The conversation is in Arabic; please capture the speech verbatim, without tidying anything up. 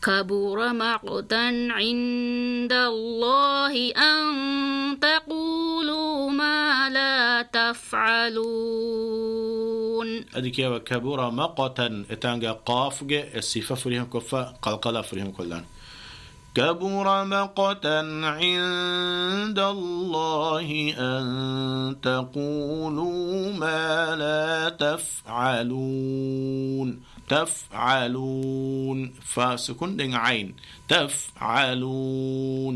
كبر مقتا عند الله أن تقولوا ما لا تفعلون. أديك يا كبر مقتا إتانجا قافج الصفة فريهم كفا قلقلا فريهم كلان. كبر مقتا عند الله أن تقولوا ما لا تفعلون. تفعلون فاسكن عين تفعلون.